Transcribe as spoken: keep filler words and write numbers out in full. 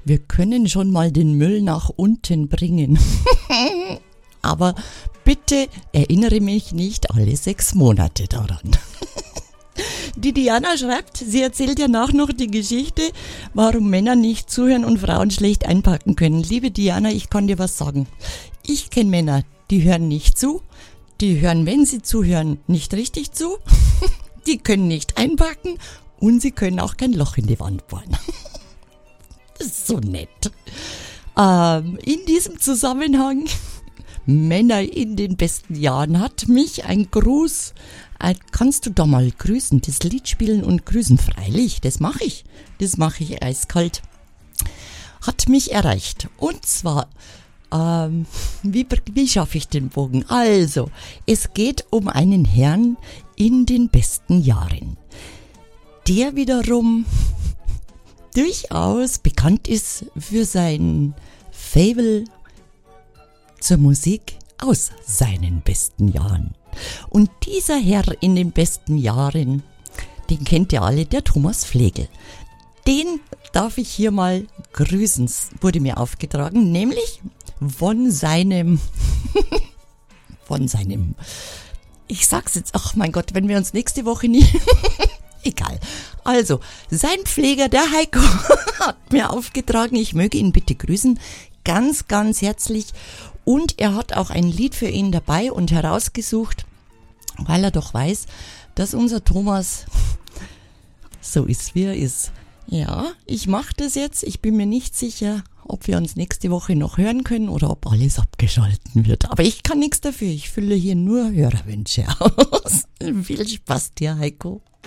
wir können schon mal den Müll nach unten bringen. Aber bitte erinnere mich nicht alle sechs Monate daran. Die Diana schreibt, sie erzählt ja nach noch die Geschichte, warum Männer nicht zuhören und Frauen schlecht einpacken können. Liebe Diana, ich kann dir was sagen. Ich kenne Männer, die hören nicht zu, die hören, wenn sie zuhören, nicht richtig zu, die können nicht einpacken und sie können auch kein Loch in die Wand bohren. Das ist so nett. Ähm, in diesem Zusammenhang, Männer in den besten Jahren, hat mich ein Gruß. Kannst du da mal grüßen, das Lied spielen und grüßen? Freilich, das mache ich. Das mache ich eiskalt. Hat mich erreicht. Und zwar, ähm, wie, wie schaffe ich den Bogen? Also, es geht um einen Herrn in den besten Jahren, der wiederum durchaus bekannt ist für sein Faible zur Musik aus seinen besten Jahren. Und dieser Herr in den besten Jahren, den kennt ihr alle, der Thomas Flegel. Den darf ich hier mal grüßen, wurde mir aufgetragen, nämlich von seinem, von seinem, ich sag's jetzt, ach mein Gott, wenn wir uns nächste Woche nie, egal. Also, sein Pfleger, der Heiko, hat mir aufgetragen, ich möge ihn bitte grüßen, ganz, ganz herzlich. Und er hat auch ein Lied für ihn dabei und herausgesucht, weil er doch weiß, dass unser Thomas so ist, wie er ist. Ja, ich mache das jetzt. Ich bin mir nicht sicher, ob wir uns nächste Woche noch hören können oder ob alles abgeschalten wird. Aber ich kann nichts dafür. Ich fülle hier nur Hörerwünsche aus. Viel Spaß dir, Heiko.